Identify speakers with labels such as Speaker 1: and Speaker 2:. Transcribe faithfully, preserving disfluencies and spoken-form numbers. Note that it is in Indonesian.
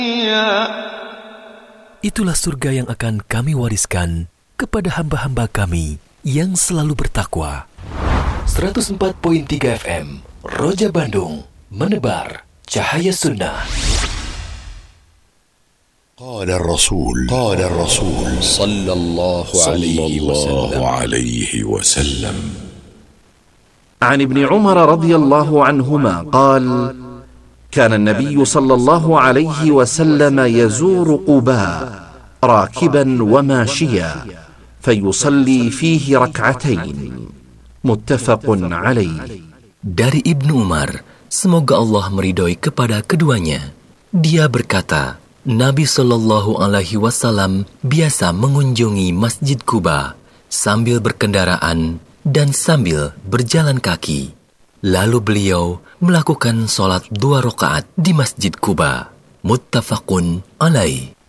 Speaker 1: Itulah surga yang akan kami wariskan kepada hamba-hamba kami yang selalu bertakwa. seratus empat koma tiga F M Roja Bandung, menebar cahaya sunnah.
Speaker 2: قال الرسول قال الرسول صلى الله عليه وسلم
Speaker 3: عن ابن عمر رضي الله عنهما قال: كان النبي صلى الله عليه وسلم يزور قباء راكبا وماشيا فيصلي فيه ركعتين متفق عليه.
Speaker 1: Dari Ibnu Umar, semoga Allah meridhoi kepada keduanya, dia berkata, Nabi Shallallahu Alaihi Wasallam biasa mengunjungi Masjid Quba sambil berkendaraan dan sambil berjalan kaki. Lalu beliau melakukan sholat dua rakaat di Masjid Quba. Muttafaqun alaih.